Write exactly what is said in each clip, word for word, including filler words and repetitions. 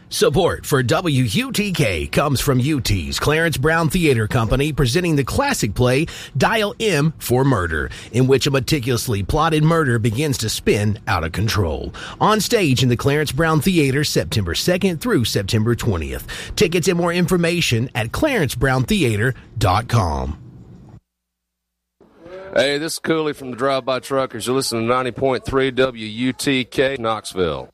Support for W U T K comes from U T's Clarence Brown Theater Company, presenting the classic play Dial M for Murder, in which a meticulously plotted murder begins to spin out of control. On stage in the Clarence Brown Theater, September second through September twentieth. Tickets and more information at clarence brown theater dot com. Hey, this is Cooley from the Drive-By Truckers. You're listening to ninety point three W U T K, Knoxville.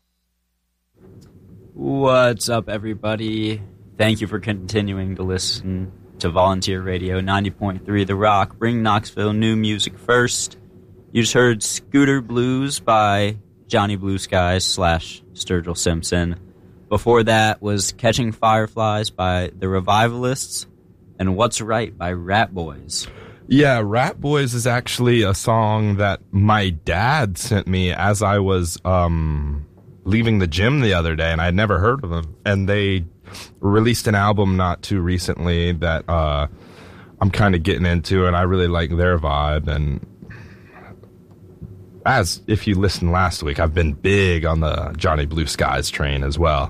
What's up, everybody? Thank you for continuing to listen to Volunteer Radio ninety point three The Rock. Bring Knoxville new music first. You just heard Scooter Blues by Johnny Blue Skies slash Sturgill Simpson. Before that was Catching Fireflies by The Revivalists and What's Right by Rat Boys. Yeah, Rat Boys is actually a song that my dad sent me as I was um, leaving the gym the other day, and I had never heard of them. And they released an album not too recently that uh, I'm kind of getting into, and I really like their vibe. And as if you listened last week, I've been big on the Johnny Blue Skies train as well.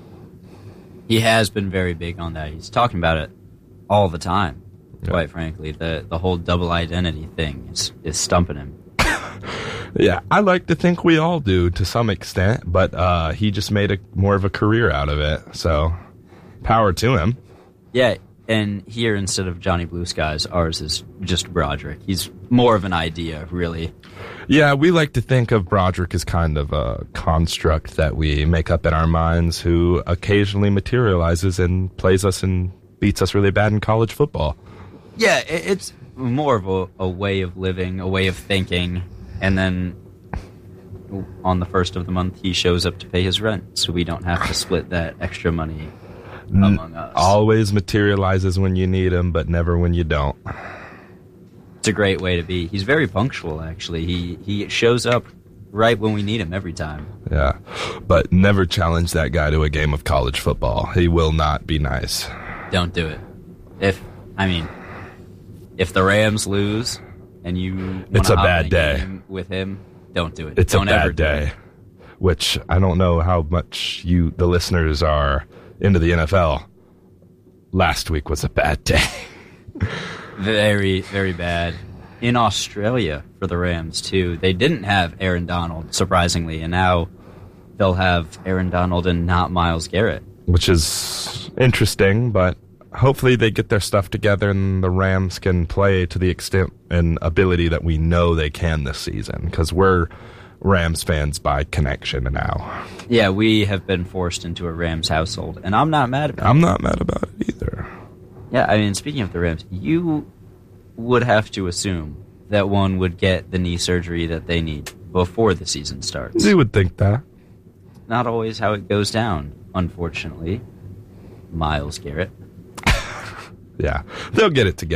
He has been very big on that. He's talking about it all the time. Yeah. Quite frankly, the the whole double identity thing is, is stumping him. Yeah, I like to think we all do to some extent, but uh, he just made a more of a career out of it, so power to him. Yeah, and here, instead of Johnny Blue Skies, ours is just Broderick. He's more of an idea, really. Yeah, we like to think of Broderick as kind of a construct that we make up in our minds who occasionally materializes and plays us and beats us really bad in college football. Yeah, it's more of a, a way of living, a way of thinking, and then on the first of the month he shows up to pay his rent, so we don't have to split that extra money among us. Always materializes when you need him, but never when you don't. It's a great way to be. He's very punctual, actually. He he shows up right when we need him every time. Yeah, but never challenge that guy to a game of college football. He will not be nice. Don't do it. If, I mean... If the Rams lose and you it's a hop bad in a day game with him, don't do it. It's don't a ever bad day, it. Which I don't know how much you, the listeners, are into the N F L. Last week was a bad day. Very, very bad. In Australia for the Rams, too. They didn't have Aaron Donald, surprisingly, and now they'll have Aaron Donald and not Myles Garrett. Which is interesting, but hopefully they get their stuff together and the Rams can play to the extent and ability that we know they can this season, because we're Rams fans by connection now. Yeah, we have been forced into a Rams household, and I'm not mad about I'm it. I'm not mad about it either. Yeah, I mean, speaking of the Rams, you would have to assume that one would get the knee surgery that they need before the season starts. You would think that. Not always how it goes down, unfortunately. Myles Garrett. Yeah, they'll get it together.